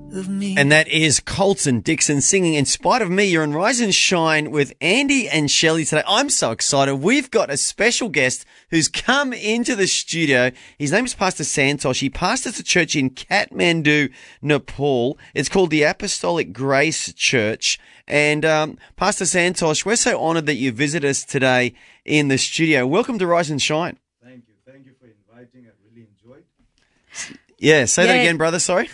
of me. And that is Colton Dixon singing In Spite of Me. You're on Rise and Shine with Andy and Shelley today. I'm so excited. We've got a special guest who's come into the studio. His name is Pastor Santosh. He pastors a church in Kathmandu, Nepal. It's called the Apostolic Grace Church. And Pastor Santosh, we're so honoured that you visit us today in the studio. Welcome to Rise and Shine. Thank you. Thank you for inviting. I really enjoyed. Yeah, say that again, brother. Sorry.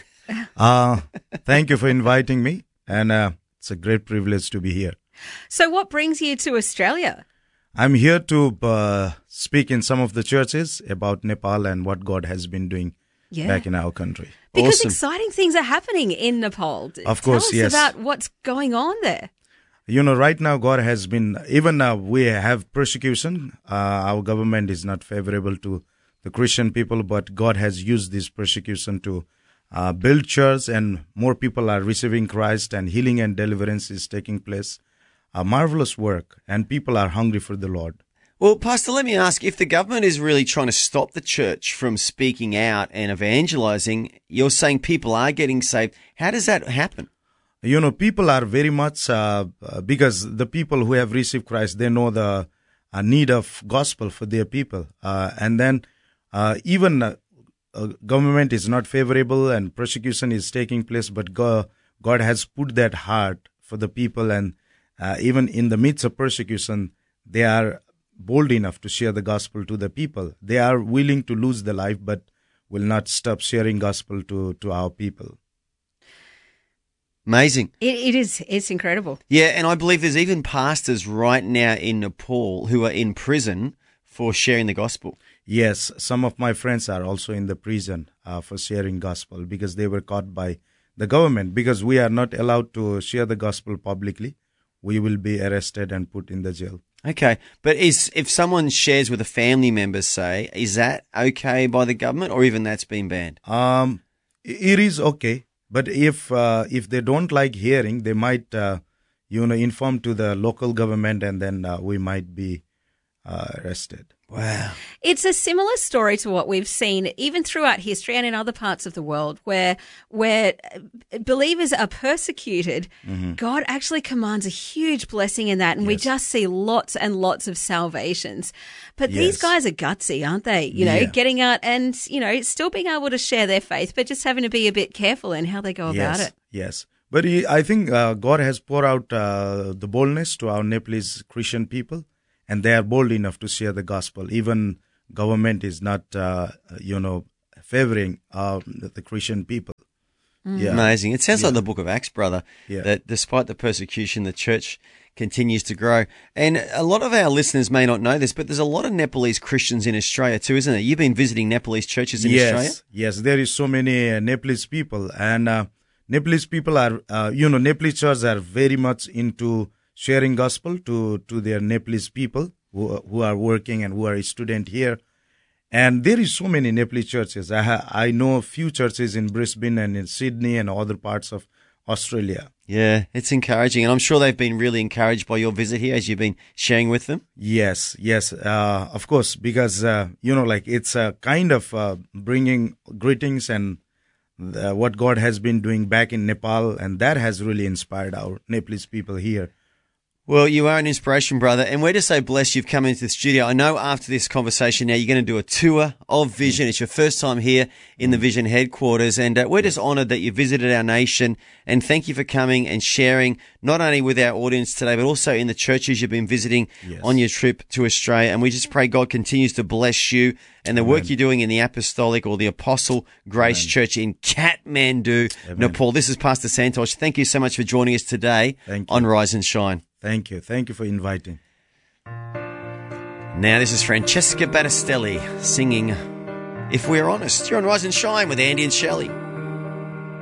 Thank you for inviting me, and it's a great privilege to be here. So what brings you to Australia? I'm here to speak in some of the churches about Nepal and what God has been doing back in our country. Because Awesome. exciting things are happening in Nepal. Of course, Tell us yes. about what's going on there. You know, right now God has been, even we have persecution. Our government is not favorable to the Christian people, but God has used this persecution to build church, and more people are receiving Christ, and healing and deliverance is taking place. A marvelous work, and people are hungry for the Lord. Well, Pastor, let me ask, if the government is really trying to stop the church from speaking out and evangelizing, you're saying people are getting saved. How does that happen? You know, people are very much, because the people who have received Christ, they know the need of gospel for their people. And then even government is not favorable and persecution is taking place, but God has put that heart for the people, and even in the midst of persecution, they are bold enough to share the gospel to the people. They are willing to lose their life, but will not stop sharing gospel to our people. Amazing. It is. It's incredible. Yeah, and I believe there's even pastors right now in Nepal who are in prison for sharing the gospel. Yes, some of my friends are also in the prison for sharing gospel because they were caught by the government. Because we are not allowed to share the gospel publicly, we will be arrested and put in the jail. Okay, but if someone shares with a family member, say, is that okay by the government, or even that's been banned? It is okay, but if they don't like hearing, they might inform to the local government, and then we might be arrested. Wow. It's a similar story to what we've seen even throughout history and in other parts of the world where believers are persecuted. Mm-hmm. God actually commands a huge blessing in that, and we just see lots and lots of salvations. But these guys are gutsy, aren't they? You know, getting out and, still being able to share their faith, but just having to be a bit careful in how they go about it. Yes. But I think God has poured out the boldness to our Nepalese Christian people, and they are bold enough to share the gospel. Even government is not, favoring the Christian people. Yeah. Amazing. It sounds like the book of Acts, brother, that despite the persecution, the church continues to grow. And a lot of our listeners may not know this, but there's a lot of Nepalese Christians in Australia too, isn't there? You've been visiting Nepalese churches in Australia? Yes, there is so many Nepalese people. And Nepalese people are, Nepalese churches are very much into sharing gospel to their Nepalese people who are working and who are a student here. And there is so many Nepalese churches. I know a few churches in Brisbane and in Sydney and other parts of Australia. Yeah, it's encouraging. And I'm sure they've been really encouraged by your visit here as you've been sharing with them. Yes, of course, because, it's a kind of bringing greetings and what God has been doing back in Nepal, and that has really inspired our Nepalese people here. Well, you are an inspiration, brother, and we're just so blessed you've come into the studio. I know after this conversation now you're going to do a tour of Vision. It's your first time here in the Vision headquarters, and we're just honoured that you visited our nation, and thank you for coming and sharing not only with our audience today, but also in the churches you've been visiting on your trip to Australia. And we just pray God continues to bless you and the work you're doing in the Apostolic or the Apostle Grace Church in Kathmandu, Nepal. This is Pastor Santosh. Thank you so much for joining us today on Rise and Shine. Thank you. Thank you for inviting. Now, this is Francesca Battistelli singing If We're Honest. You're on Rise and Shine with Andy and Shelley.